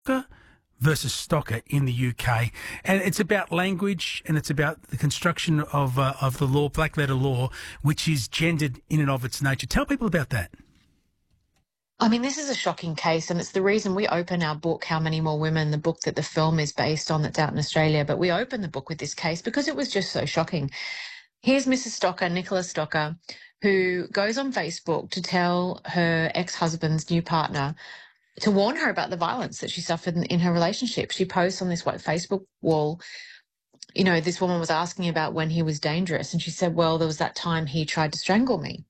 Stalker versus Stalker in the UK, and it's about language and it's about the construction of the law, black letter law, which is gendered in and of its nature. Tell people about that. I mean, this is a shocking case, and it's the reason we open our book, How Many More Women, the book that the film is based on that's out in Australia. But we open the book with this case because it was just so shocking. Here's Mrs. Stalker, Nicola Stalker, who goes on Facebook to tell her ex-husband's new partner to warn her about the violence that she suffered in her relationship. She posts on this Facebook wall, you know, this woman was asking about when he was dangerous, and she said, well, there was that time he tried to strangle me.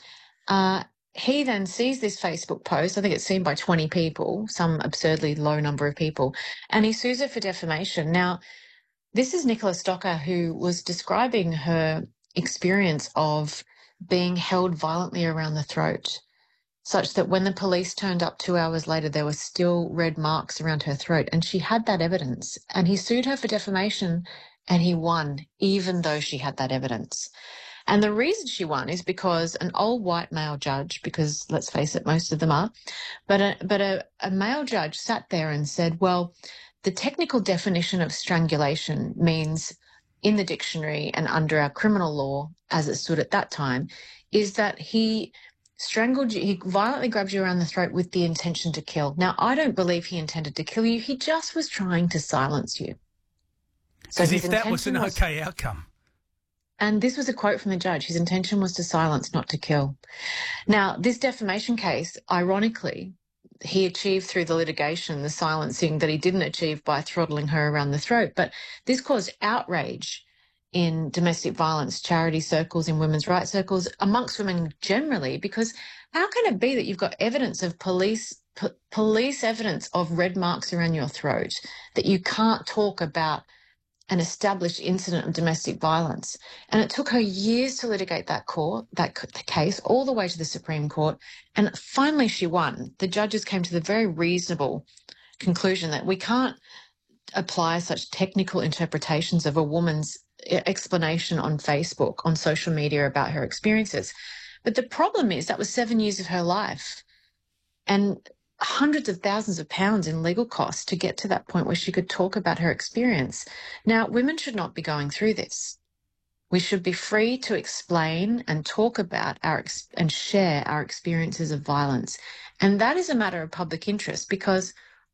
He then sees this Facebook post. I think it's seen by 20 people, some absurdly low number of people, and he sues her for defamation. Now, this is Nicola Stalker, who was describing her experience of being held violently around the throat, such that when the police turned up 2 hours later, there were still red marks around her throat, and she had that evidence. And he sued her for defamation, and he won, even though she had that evidence. And the reason she won is because an old white male judge, because let's face it, most of them are, but a male judge sat there and said, well, the technical definition of strangulation means in the dictionary and under our criminal law, as it stood at that time, is that he strangled you, he violently grabbed you around the throat with the intention to kill. Now, I don't believe he intended to kill you. He just was trying to silence you. Because if that was an okay outcome. And this was a quote from the judge. His intention was to silence, not to kill. Now, this defamation case, ironically, he achieved through the litigation the silencing that he didn't achieve by throttling her around the throat. But this caused outrage in domestic violence charity circles, in women's rights circles, amongst women generally, because how can it be that you've got evidence of police evidence of red marks around your throat, that you can't talk about an established incident of domestic violence? And it took her years to litigate that case all the way to the Supreme Court. And finally she won. The judges came to the very reasonable conclusion that we can't apply such technical interpretations of a woman's explanation on Facebook, on social media about her experiences. But the problem is that was 7 years of her life and hundreds of thousands of pounds in legal costs to get to that point where she could talk about her experience. Now, women should not be going through this. We should be free to explain and talk about and share our experiences of violence. And that is a matter of public interest, because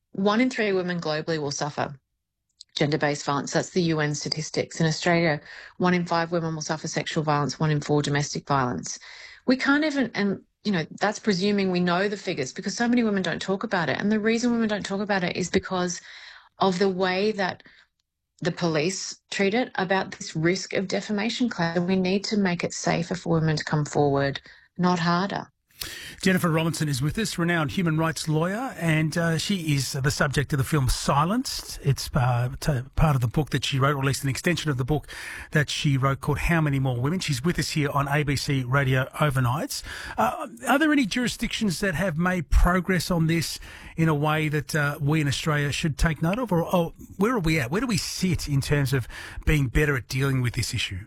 1 in 3 women globally will suffer gender-based violence. That's the UN statistics. In Australia, 1 in 5 women will suffer sexual violence, 1 in 4 domestic violence. We can't even, and you know, that's presuming we know the figures, because so many women don't talk about it. And the reason women don't talk about it is because of the way that the police treat it, about this risk of defamation claim. And we need to make it safer for women to come forward, not harder. Jennifer Robinson is with us, renowned human rights lawyer, and she is the subject of the film Silenced. It's part of the book that she wrote, or at least an extension of the book that she wrote, called How Many More Women. She's with us here on ABC Radio Overnights. Are there any jurisdictions that have made progress on this in a way that we in Australia should take note of? Or where are we at? Where do we sit in terms of being better at dealing with this issue?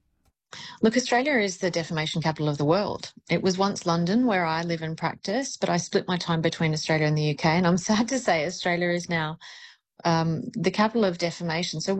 Look, Australia is the defamation capital of the world. It was once London, where I live and practice, but I split my time between Australia and the UK. And I'm sad to say Australia is now the capital of defamation. So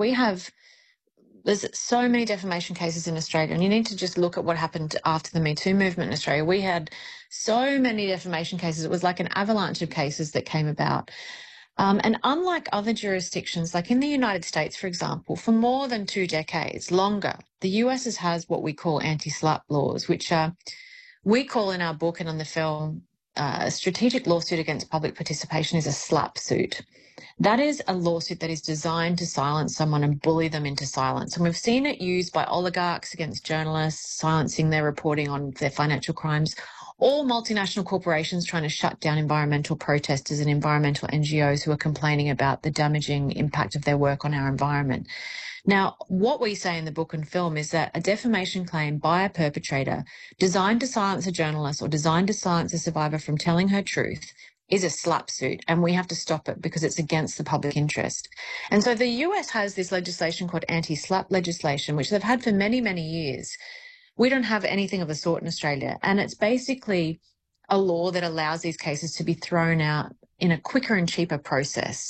there's so many defamation cases in Australia, and you need to just look at what happened after the Me Too movement in Australia. We had so many defamation cases. It was like an avalanche of cases that came about. And unlike other jurisdictions, like in the United States, for example, for more than 2 decades, longer, the US has what we call anti-SLAPP laws, which we call in our book and on the film, a strategic lawsuit against public participation is a SLAPP suit. That is a lawsuit that is designed to silence someone and bully them into silence. And we've seen it used by oligarchs against journalists, silencing their reporting on their financial crimes, all multinational corporations trying to shut down environmental protesters and environmental NGOs who are complaining about the damaging impact of their work on our environment. Now, what we say in the book and film is that a defamation claim by a perpetrator designed to silence a journalist or designed to silence a survivor from telling her truth is a SLAPP suit, and we have to stop it because it's against the public interest. And so the US has this legislation called anti-SLAPP legislation, which they've had for many, many years. We don't have anything of the sort in Australia, and it's basically a law that allows these cases to be thrown out in a quicker and cheaper process.